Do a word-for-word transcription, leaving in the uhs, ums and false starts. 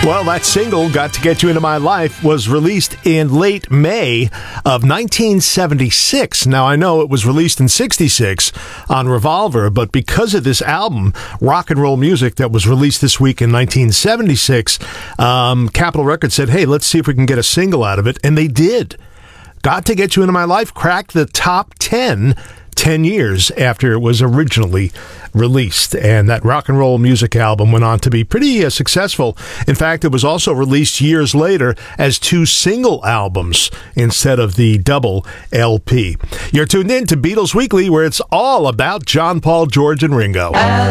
Well, that single, Got to Get You Into My Life, was released in late May of nineteen seventy-six. Now, I know it was released in sixty-six on Revolver, but because of this album, Rock and Roll Music, that was released this week in nineteen seventy-six, um, Capitol Records said, hey, let's see if we can get a single out of it, and they did. Got to Get You Into My Life cracked the top ten ten years after it was originally released, and that Rock and Roll Music album went on to be pretty uh, successful. In fact, it was also released years later as two single albums instead of the double L P. You're tuned in to Beatles Weekly, where it's all about John, Paul, George, and Ringo.